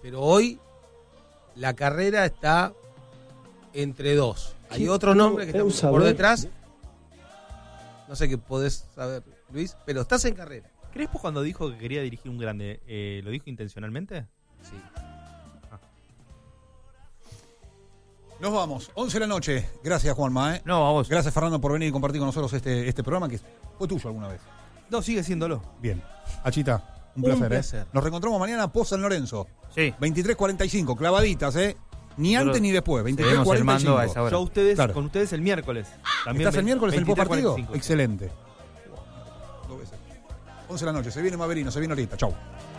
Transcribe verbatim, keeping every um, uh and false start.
Pero hoy la carrera está entre dos. Hay otro nombre que está por detrás. No sé qué podés saber, Luis, pero estás en carrera. ¿Crespo cuando dijo que quería dirigir un grande, eh, lo dijo intencionalmente? Sí. Ah. Nos vamos, once de la noche. Gracias, Juanma. ¿eh? No, vamos. Gracias, Fernando, por venir y compartir con nosotros este, este programa que fue tuyo alguna vez. No, sigue siéndolo. Bien. Achita, un placer. Un placer. ¿eh? Nos reencontramos mañana post San Lorenzo. Sí. veintitrés cuarenta y cinco, clavaditas, ¿eh? Ni antes ni después, veintitrés cuarenta y cinco. A esa hora. Yo ustedes, claro. Con ustedes el miércoles. También ¿Estás el miércoles en el post partido? Excelente. once de la noche, se viene Maverino, se viene ahorita. Chau.